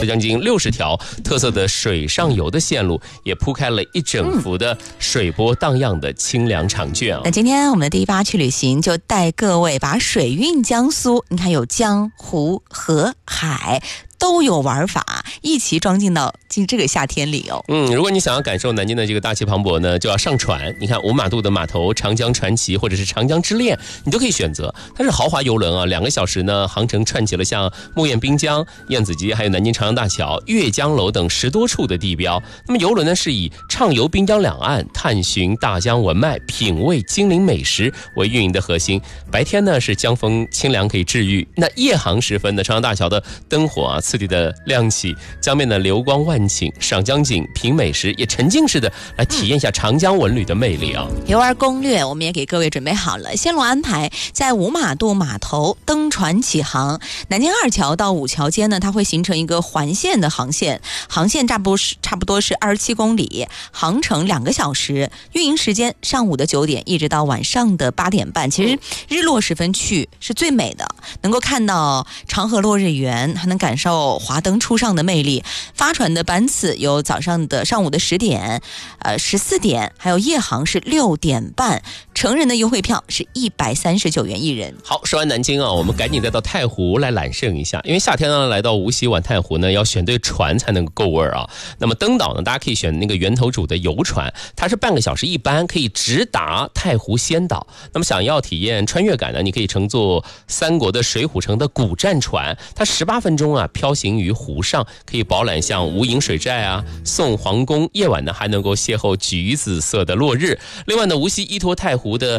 了将近60条特色的水上游的线路，也铺开了一整幅的水波荡漾的清凉长卷。 那今天我们的第8去旅行就带各位把水韵江苏，你看有江湖河海都有玩法，一起装进这个夏天里哦。 如果你想要感受南京的这个大气磅礴呢，就要上船。你看5码渡的码头、长江传奇或者是长江之恋，你都可以选择。它是豪华游轮啊，2个小时呢，航程串起了像木雁滨江、燕子矶，还有南京长江大桥、阅江楼等10多处的地标。那么游轮呢，是以畅游滨江两岸、探寻大江文脉、品味精灵美食为运营的核心。白天呢是江风清凉可以治愈，那夜航时分的长江大桥的灯火啊，次第的亮起，江面的流光万顷，赏江景、品美食，也沉浸式的来体验一下长江文旅的魅力啊。 游玩攻略我们也给各位准备好了，线路安排在5码渡码头登船起航，南京2桥到5桥间呢，它会形成一个环线的航线差不多是27公里，航程2个小时，运营时间上午的9点一直到晚上的8点半。其实日落时分去是最美的，能够看到长河落日圆，还能感受华灯初上的魅力。发船的班次有上午的10点、14点，还有夜航是6点半。成人的优惠票是139元一人。 好，说完南京啊，我们赶紧再到太湖来揽胜一下，因为夏天呢来到无锡玩太湖呢，要选对船才能够味啊。那么登岛呢，大家可以选那个源头主的游船，它是半个小时一班，可以直达太湖仙岛。那么想要体验穿越感呢，你可以乘坐3国的水浒城的古战船，它18分钟啊飘行于湖上，可以饱览像无影水寨啊、宋皇宫，夜晚呢还能够邂逅橘子色的落日。另外呢，无锡依托太湖的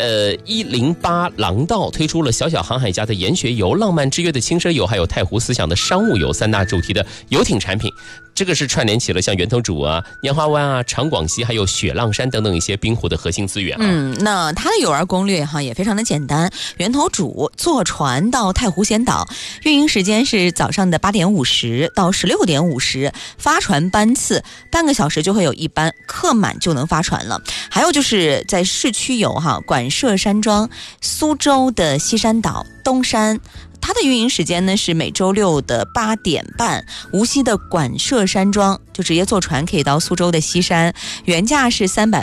108廊道推出了小小航海家的研学游、浪漫之约的轻奢游，还有太湖思想的商务游3大主题的游艇产品。这个是串联起了像源头主啊、拈花湾啊、长广西还有雪浪山等等一些滨湖的核心资源啊。 那它的游玩攻略也非常的简单。源头主坐船到太湖仙岛，运营时间是早上的8点50到16点50，发船班次半个小时就会有一班，客满就能发船了。还有就是在市区游管社山庄、苏州的西山岛、东山。它的运营时间呢是每周6的8点半，无锡的管社山庄就直接坐船可以到苏州的西山，原价是300